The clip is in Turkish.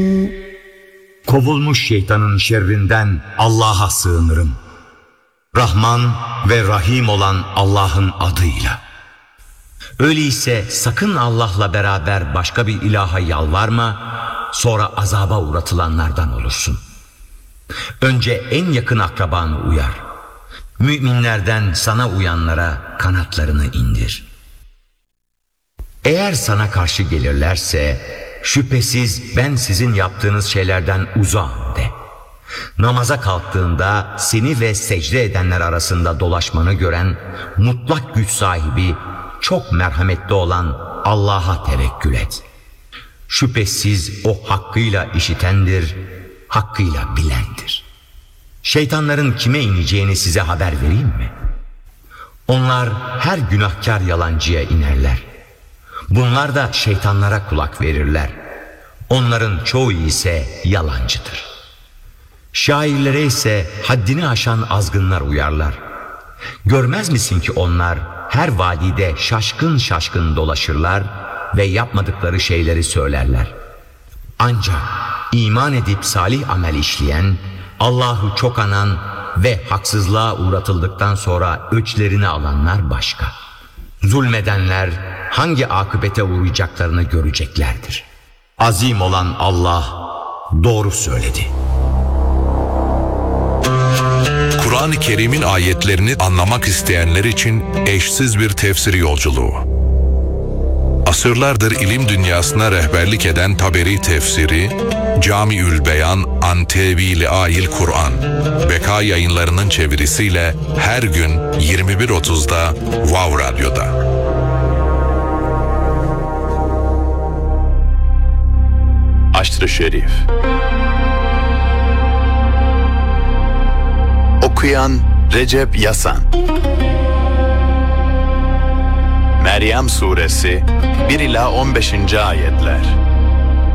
Kovulmuş şeytanın şerrinden Allah'a sığınırım. Rahman ve Rahim olan Allah'ın adıyla. Öyleyse sakın Allah'la beraber başka bir ilaha yalvarma, sonra azaba uğratılanlardan olursun. Önce en yakın akrabanı uyar. Müminlerden sana uyanlara kanatlarını indir. Eğer sana karşı gelirlerse, şüphesiz ben sizin yaptığınız şeylerden uzağım de. Namaza kalktığında seni ve secde edenler arasında dolaşmanı gören mutlak güç sahibi, çok merhametli olan Allah'a tevekkül et. Şüphesiz o hakkıyla işitendir, hakkıyla bilendir. Şeytanların kime ineceğini size haber vereyim mi? Onlar her günahkar yalancıya inerler. Bunlar da şeytanlara kulak verirler. Onların çoğu ise yalancıdır. Şairlere ise haddini aşan azgınlar uyarlar. Görmez misin ki onlar her vadide şaşkın şaşkın dolaşırlar ve yapmadıkları şeyleri söylerler. Ancak iman edip salih amel işleyen, Allah'ı çok anan ve haksızlığa uğratıldıktan sonra öçlerini alanlar başka. Zulmedenler hangi akıbete uğrayacaklarını göreceklerdir. Azim olan Allah doğru söyledi. Kur'an-ı Kerim'in ayetlerini anlamak isteyenler için eşsiz bir tefsir yolculuğu. Asırlardır ilim dünyasına rehberlik eden Taberi tefsiri, Camiül Beyan an Tevil-i Ayil Kur'an, Beka Yayınları'nın çevirisiyle her gün 21.30'da Wow Radyo'da. Aşr-ı Şerif. Okuyan Recep Yasan. Meryem Suresi 1 ila 15. ayetler.